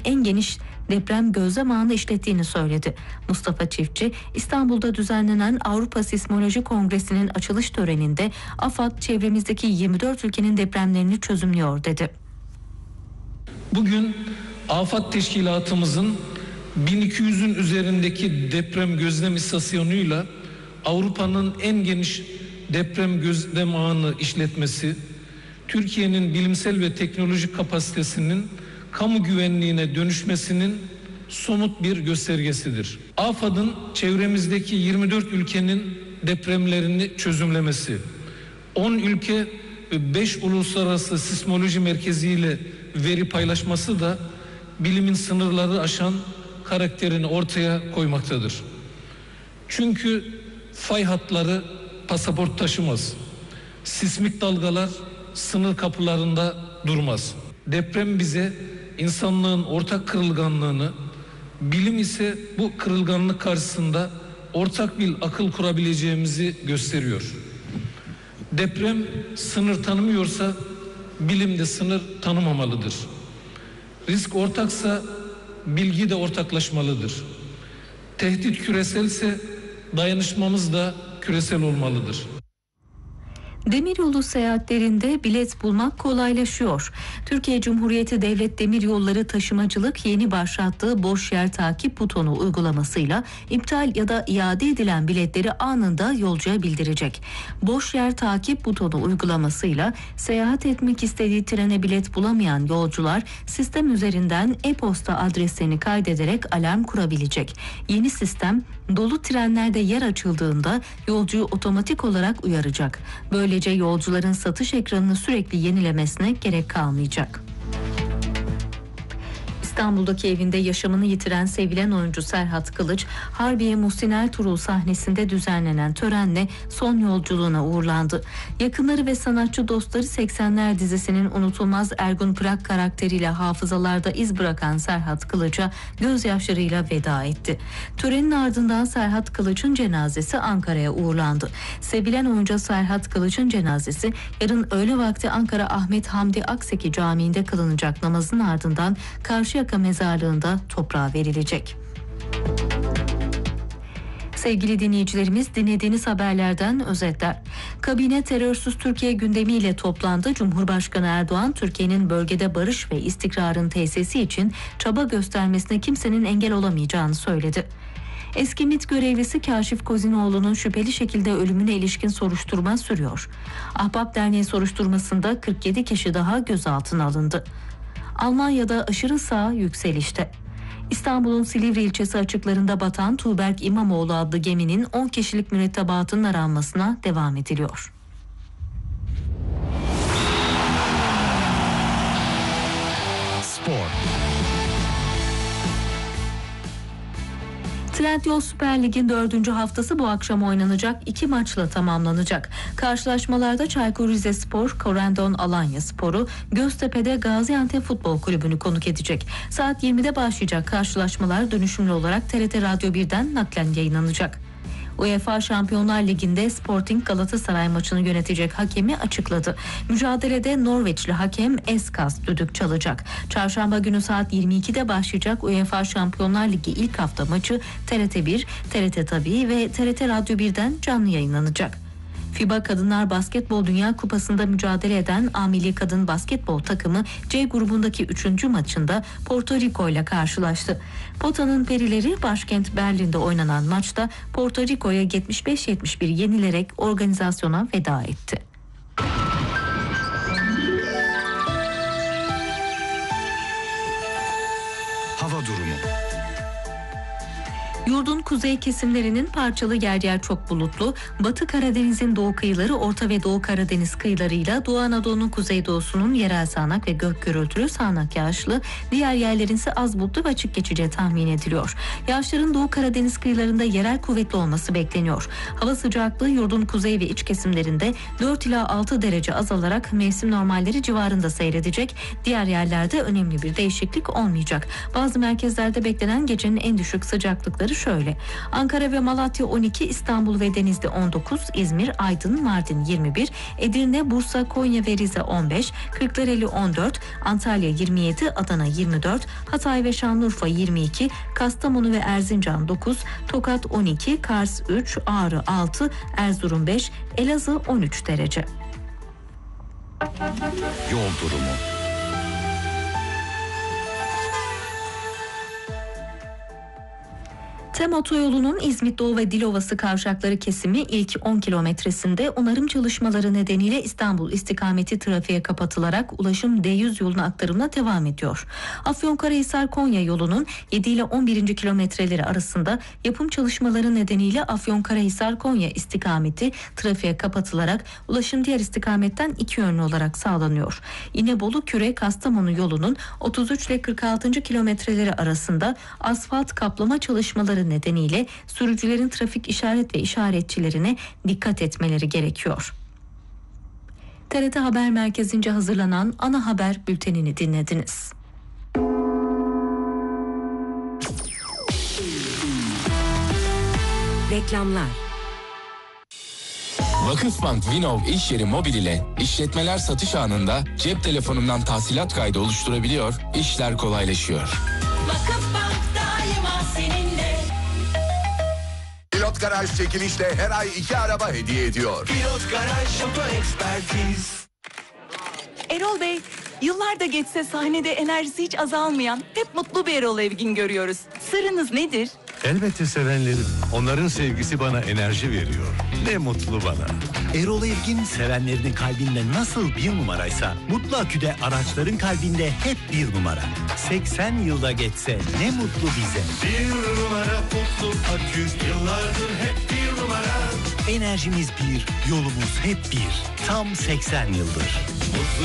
en geniş deprem gözlem ağını işlettiğini söyledi. Mustafa Çiftçi, İstanbul'da düzenlenen Avrupa Sismoloji Kongresi'nin açılış töreninde AFAD çevremizdeki 24 ülkenin depremlerini çözümlüyor dedi. Bugün AFAD teşkilatımızın 1200'ün üzerindeki deprem gözlem istasyonuyla Avrupa'nın en geniş deprem gözlem ağını işletmesi, Türkiye'nin bilimsel ve teknolojik kapasitesinin kamu güvenliğine dönüşmesinin somut bir göstergesidir. AFAD'ın çevremizdeki 24 ülkenin depremlerini çözümlemesi, 10 ülke ve 5 uluslararası sismoloji merkezi ile veri paylaşması da bilimin sınırları aşan karakterini ortaya koymaktadır. Çünkü fay hatları pasaport taşımaz. Sismik dalgalar sınır kapılarında durmaz. Deprem bize insanlığın ortak kırılganlığını, bilim ise bu kırılganlık karşısında ortak bir akıl kurabileceğimizi gösteriyor. Deprem sınır tanımıyorsa bilim de sınır tanımamalıdır. Risk ortaksa bilgi de ortaklaşmalıdır. Tehdit küreselse dayanışmamız da küresel olmalıdır. Demiryolu seyahatlerinde bilet bulmak kolaylaşıyor. Türkiye Cumhuriyeti Devlet Demiryolları Taşımacılık yeni başlattığı boş yer takip butonu uygulamasıyla iptal ya da iade edilen biletleri anında yolcuya bildirecek. Boş yer takip butonu uygulamasıyla seyahat etmek istediği trene bilet bulamayan yolcular sistem üzerinden e-posta adreslerini kaydederek alarm kurabilecek. Yeni sistem dolu trenlerde yer açıldığında yolcuyu otomatik olarak uyaracak. Böylece yolcuların satış ekranını sürekli yenilemesine gerek kalmayacak. İstanbul'daki evinde yaşamını yitiren sevilen oyuncu Serhat Kılıç, Harbiye Muhsin Ertuğrul sahnesinde düzenlenen törenle son yolculuğuna uğurlandı. Yakınları ve sanatçı dostları 80'ler dizisinin unutulmaz Ergun Pırak karakteriyle hafızalarda iz bırakan Serhat Kılıç'a gözyaşlarıyla veda etti. Törenin ardından Serhat Kılıç'ın cenazesi Ankara'ya uğurlandı. Sevilen oyuncu Serhat Kılıç'ın cenazesi yarın öğle vakti Ankara Ahmet Hamdi Akseki Camii'nde kılınacak namazın ardından Karşıyaka mezarlığında toprağa verilecek. Sevgili dinleyicilerimiz, dinlediğiniz haberlerden özetler. Kabine terörsüz Türkiye gündemiyle toplandı. Cumhurbaşkanı Erdoğan, Türkiye'nin bölgede barış ve istikrarın tesisi için çaba göstermesine kimsenin engel olamayacağını söyledi. Eski MİT görevlisi Kaşif Kozinoğlu'nun şüpheli şekilde ölümüne ilişkin soruşturma sürüyor. Ahbap Derneği soruşturmasında 47 kişi daha gözaltına alındı. Almanya'da aşırı sağ yükselişte. İstanbul'un Silivri ilçesi açıklarında batan Tuğberk İmamoğlu adlı geminin 10 kişilik mürettebatının aranmasına devam ediliyor. Spor. Trendyol Süper Lig'in 4. haftası bu akşam oynanacak 2 maçla tamamlanacak. Karşılaşmalarda Çaykur Rizespor, Korendon Alanyaspor'u, Göztepe'de Gaziantep Futbol Kulübü'nü konuk edecek. Saat 20'de başlayacak karşılaşmalar dönüşümlü olarak TRT Radyo 1'den naklen yayınlanacak. UEFA Şampiyonlar Ligi'nde Sporting Galatasaray maçını yönetecek hakemi açıkladı. Mücadelede Norveçli hakem Eskas düdük çalacak. Çarşamba günü saat 22'de başlayacak UEFA Şampiyonlar Ligi ilk hafta maçı TRT 1, TRT Tabii ve TRT Radyo 1'den canlı yayınlanacak. FIBA Kadınlar Basketbol Dünya Kupası'nda mücadele eden A Milli Kadın Basketbol takımı C grubundaki 3. maçında Porto Rico ile karşılaştı. Potanın perileri başkent Berlin'de oynanan maçta Porto Rico'ya 75-71 yenilerek organizasyona veda etti. Hava durumu. Yurdun kuzey kesimlerinin parçalı yer yer çok bulutlu, Batı Karadeniz'in doğu kıyıları, Orta ve Doğu Karadeniz kıyılarıyla Doğu Anadolu'nun kuzeydoğusunun yerel sağanak ve gök gürültülü sağanak yağışlı, diğer yerlerin ise az bulutlu ve açık geçeceği tahmin ediliyor. Yağışların Doğu Karadeniz kıyılarında yerel kuvvetli olması bekleniyor. Hava sıcaklığı yurdun kuzey ve iç kesimlerinde 4 ila 6 derece azalarak mevsim normalleri civarında seyredecek. Diğer yerlerde önemli bir değişiklik olmayacak. Bazı merkezlerde beklenen gecenin en düşük sıcaklıkları şöyle: Ankara ve Malatya 12, İstanbul ve Denizli 19, İzmir, Aydın, Mardin 21, Edirne, Bursa, Konya ve Rize 15, Kırklareli 14, Antalya 27, Adana 24, Hatay ve Şanlıurfa 22, Kastamonu ve Erzincan 9, Tokat 12, Kars 3, Ağrı 6, Erzurum 5, Elazığ 13 derece. Yol durumu. TEM otoyolunun İzmit Doğu ve Dilovası kavşakları kesimi ilk 10 kilometresinde onarım çalışmaları nedeniyle İstanbul istikameti trafiğe kapatılarak ulaşım D100 yoluna aktarımına devam ediyor. Afyonkarahisar-Konya yolunun 7 ile 11. kilometreleri arasında yapım çalışmaları nedeniyle Afyonkarahisar-Konya istikameti trafiğe kapatılarak ulaşım diğer istikametten iki yönlü olarak sağlanıyor. İnebolu-Küre-Kastamonu yolunun 33 ile 46. kilometreleri arasında asfalt kaplama çalışmaları nedeniyle sürücülerin trafik işaret ve işaretçilerine dikkat etmeleri gerekiyor. TRT Haber Merkezi'nce hazırlanan ana haber bültenini dinlediniz. Reklamlar. Vakıfbank Vinov iş yeri mobil ile işletmeler satış anında cep telefonundan tahsilat kaydı oluşturabiliyor, işler kolaylaşıyor. Vakıfbank daima seninle. Pilot Garaj çekilişle her ay 2 araba hediye ediyor. Pilot Garaj Oto Ekspertiz. Erol Bey, yıllar da geçse sahnede enerjisi hiç azalmayan, hep mutlu bir Erol Evgin görüyoruz. Sırrınız nedir? Elbette sevenlerim. Onların sevgisi bana enerji veriyor. Ne mutlu bana. Erol Evgin sevenlerinin kalbinde nasıl bir numaraysa Mutlu Akü'de araçların kalbinde hep bir numara. 80 yılda geçse ne mutlu bize. Bir numara Mutlu Akü. Yıllardır hep bir numara. Enerjimiz bir, yolumuz hep bir. Tam 80 yıldır. Mutlu